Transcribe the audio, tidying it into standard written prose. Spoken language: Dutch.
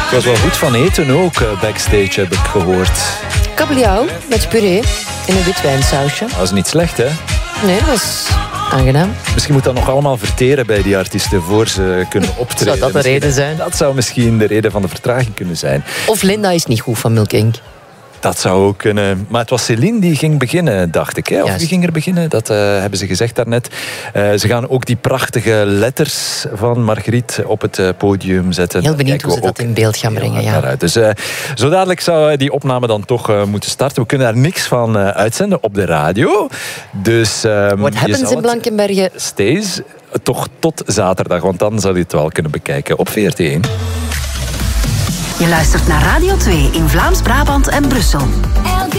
Het was wel goed van eten ook, backstage heb ik gehoord. Kabeljauw met puree in een wit wijnsausje. Dat is niet slecht, hè? Nee, dat was aangenaam. Misschien moet dat nog allemaal verteren bij die artiesten voor ze kunnen optreden. Zou dat de reden zijn? Dat zou misschien de reden van de vertraging kunnen zijn. Of Linda is niet goed van Milk Inc. Dat zou ook kunnen. Maar het was Céline die ging beginnen, dacht ik. Hè? Of Juist. wie ging er beginnen? Dat hebben ze gezegd daarnet. Ze gaan ook die prachtige letters van Margriet op het podium zetten. Heel benieuwd hoe ze Kijken we dat in beeld gaan brengen. heel Ja. hard naar uit. Dus zo dadelijk zou die opname dan toch moeten starten. We kunnen daar niks van uitzenden op de radio. Dus, What happens in Blankenberge? Steeds toch tot zaterdag, want dan zal je het wel kunnen bekijken op VRT1. Je luistert naar Radio 2 in Vlaams-Brabant en Brussel.